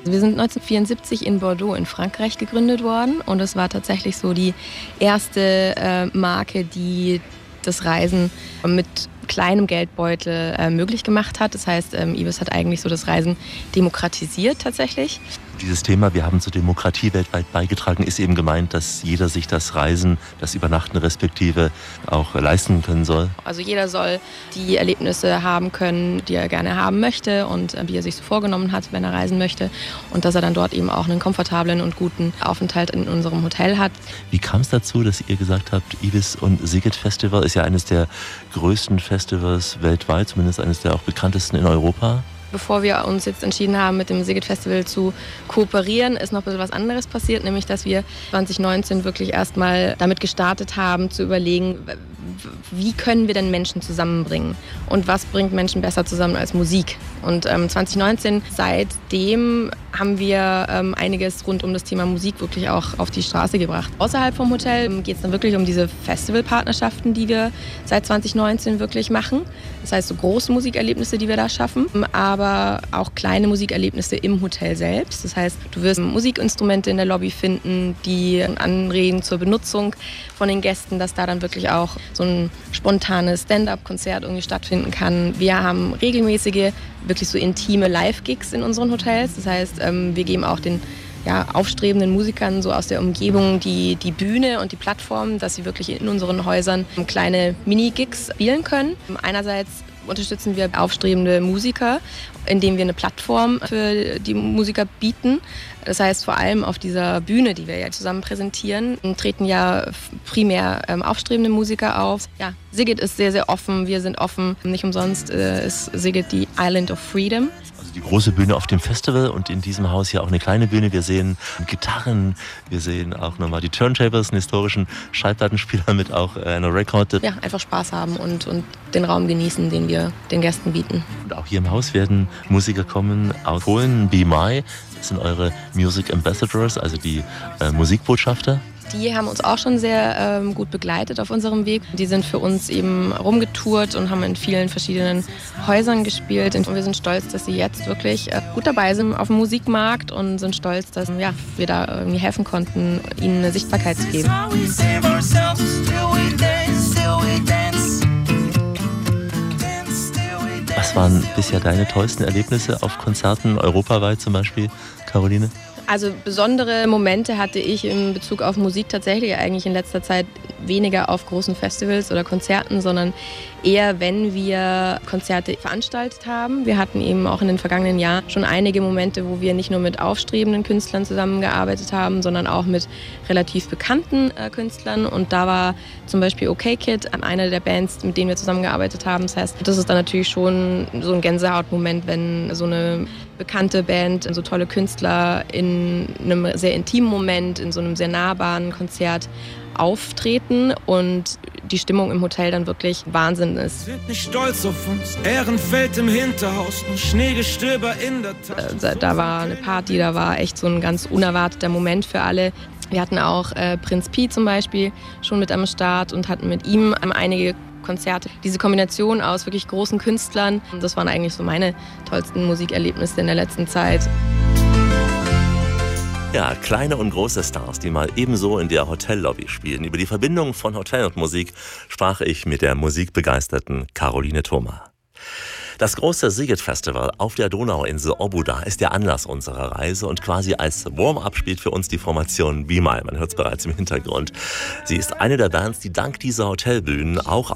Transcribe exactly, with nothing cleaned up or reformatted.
Wir sind neunzehnhundertvierundsiebzig in Bordeaux in Frankreich gegründet worden und es war tatsächlich so die erste äh, Marke, die das Reisen mit kleinem Geldbeutel äh, möglich gemacht hat. Das heißt, ähm, Ibis hat eigentlich so das Reisen demokratisiert tatsächlich. Dieses Thema, wir haben zur Demokratie weltweit beigetragen, ist eben gemeint, dass jeder sich das Reisen, das Übernachten respektive auch leisten können soll. Also jeder soll die Erlebnisse haben können, die er gerne haben möchte und äh, wie er sich so vorgenommen hat, wenn er reisen möchte. Und dass er dann dort eben auch einen komfortablen und guten Aufenthalt in unserem Hotel hat. Wie kam es dazu, dass ihr gesagt habt, Ibis und Sziget Festival ist ja eines der größten Festivals weltweit, zumindest eines der auch bekanntesten in Europa? Bevor wir uns jetzt entschieden haben, mit dem Sziget Festival zu kooperieren, ist noch ein bisschen was anderes passiert, nämlich dass wir zwanzig neunzehn wirklich erstmal damit gestartet haben, zu überlegen, wie können wir denn Menschen zusammenbringen und was bringt Menschen besser zusammen als Musik. Und ähm, zwanzig neunzehn, seitdem haben wir ähm, einiges rund um das Thema Musik wirklich auch auf die Straße gebracht. Außerhalb vom Hotel ähm, geht es dann wirklich um diese Festivalpartnerschaften, die wir seit zwanzig neunzehn wirklich machen. Das heißt, so große Musikerlebnisse, die wir da schaffen, aber auch kleine Musikerlebnisse im Hotel selbst. Das heißt, du wirst Musikinstrumente in der Lobby finden, die anregen zur Benutzung von den Gästen, dass da dann wirklich auch so ein spontanes Stand-up-Konzert irgendwie stattfinden kann. Wir haben regelmäßige, wirklich so intime Live-Gigs in unseren Hotels. Das heißt, wir geben auch den ja, aufstrebenden Musikern so aus der Umgebung die, die Bühne und die Plattform, dass sie wirklich in unseren Häusern kleine Mini-Gigs spielen können. Einerseits unterstützen wir aufstrebende Musiker, indem wir eine Plattform für die Musiker bieten. Das heißt, vor allem auf dieser Bühne, die wir ja zusammen präsentieren, treten ja primär ähm, aufstrebende Musiker auf. Ja, Sziget ist sehr, sehr offen. Wir sind offen. Nicht umsonst äh, ist Sziget die Island of Freedom. Die große Bühne auf dem Festival und in diesem Haus hier auch eine kleine Bühne. Wir sehen Gitarren, wir sehen auch nochmal die Turntables, einen historischen Schallplattenspieler mit auch einer Record. Ja, einfach Spaß haben und, und den Raum genießen, den wir den Gästen bieten. Und auch hier im Haus werden Musiker kommen aus Polen, Be My. Das sind eure Music Ambassadors, also die äh, Musikbotschafter. Die haben uns auch schon sehr ähm, gut begleitet auf unserem Weg. Die sind für uns eben rumgetourt und haben in vielen verschiedenen Häusern gespielt. Und wir sind stolz, dass sie jetzt wirklich äh, gut dabei sind auf dem Musikmarkt und sind stolz, dass ja, wir da irgendwie helfen konnten, ihnen eine Sichtbarkeit zu geben. Was waren bisher deine tollsten Erlebnisse auf Konzerten, europaweit zum Beispiel, Caroline? Also besondere Momente hatte ich in Bezug auf Musik tatsächlich eigentlich in letzter Zeit weniger auf großen Festivals oder Konzerten, sondern eher, wenn wir Konzerte veranstaltet haben. Wir hatten eben auch in den vergangenen Jahren schon einige Momente, wo wir nicht nur mit aufstrebenden Künstlern zusammengearbeitet haben, sondern auch mit relativ bekannten äh, Künstlern. Und da war zum Beispiel OK Kid eine der Bands, mit denen wir zusammengearbeitet haben. Das heißt, das ist dann natürlich schon so ein Gänsehautmoment, wenn so eine bekannte Band, so tolle Künstler in einem sehr intimen Moment, in so einem sehr nahbaren Konzert auftreten und die Stimmung im Hotel dann wirklich Wahnsinn ist. Wir sind nicht stolz auf uns, Ehrenfeld im Hinterhaus, ein Schneegestöber in der Tasche. Da war eine Party, da war echt so ein ganz unerwarteter Moment für alle. Wir hatten auch äh, Prinz Pi zum Beispiel schon mit am Start und hatten mit ihm einige Konzerte. Diese Kombination aus wirklich großen Künstlern, das waren eigentlich so meine tollsten Musikerlebnisse in der letzten Zeit. Ja, kleine und große Stars, die mal ebenso in der Hotellobby spielen. Über die Verbindung von Hotel und Musik sprach ich mit der musikbegeisterten Caroline Thoma. Das große Sziget Festival auf der Donauinsel Obuda ist der Anlass unserer Reise und quasi als Warm-up spielt für uns die Formation Be My. Man hört es bereits im Hintergrund. Sie ist eine der Bands, die dank dieser Hotelbühnen auch